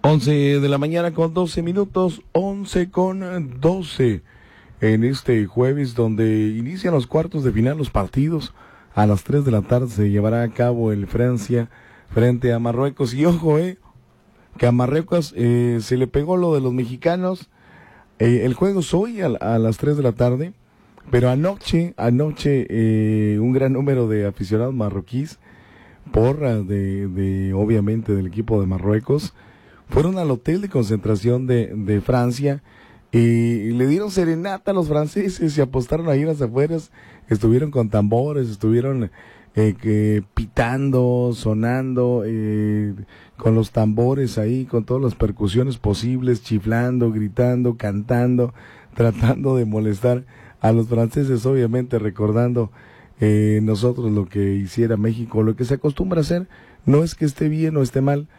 11 de la mañana con 12 minutos, 11 con 12, en este jueves donde inician los cuartos de final, los partidos. A las 3 de la tarde se llevará a cabo el Francia frente a Marruecos. Y ojo, que a Marruecos se le pegó lo de los mexicanos. El juego es hoy a las 3 de la tarde, pero anoche un gran número de aficionados marroquíes, porra de obviamente del equipo de Marruecos, fueron al hotel de concentración de Francia y le dieron serenata a los franceses y apostaron ahí en las afueras. Estuvieron con tambores, estuvieron pitando, sonando, con los tambores ahí, con todas las percusiones posibles, chiflando, gritando, cantando, tratando de molestar a los franceses, obviamente recordando nosotros lo que hiciera México, lo que se acostumbra a hacer. No es que esté bien o esté mal,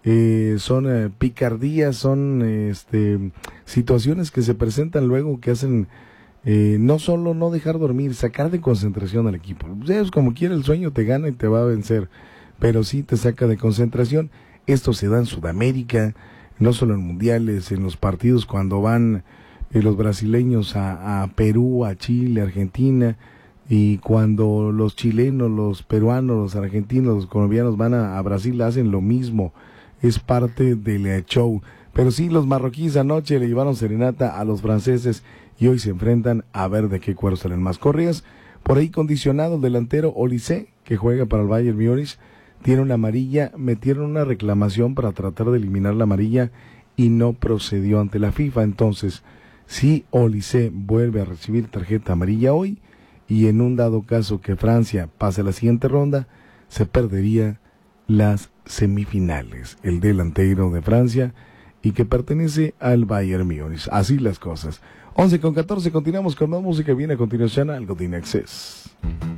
son picardías, son situaciones que se presentan luego que hacen no solo no dejar dormir, sacar de concentración al equipo. Es como quiera, el sueño te gana y te va a vencer, pero sí te saca de concentración. Esto se da en Sudamérica, no solo en mundiales, en los partidos cuando van los brasileños a Perú, a Chile, a Argentina, y cuando los chilenos, los peruanos, los argentinos, los colombianos van a Brasil, hacen lo mismo. Es parte del show. Pero sí, los marroquíes anoche le llevaron serenata a los franceses y hoy se enfrentan a ver de qué cuero salen más. Correas, por ahí condicionado, el delantero Olise, que juega para el Bayern Múnich, tiene una amarilla. Metieron una reclamación para tratar de eliminar la amarilla y no procedió ante la FIFA. Entonces, si Olise vuelve a recibir tarjeta amarilla hoy, y en un dado caso que Francia pase a la siguiente ronda, se perdería las semifinales, el delantero de Francia y que pertenece al Bayern Múnich. Así las cosas. 11 con 14, continuamos con más música. Viene a continuación algo de In Excess.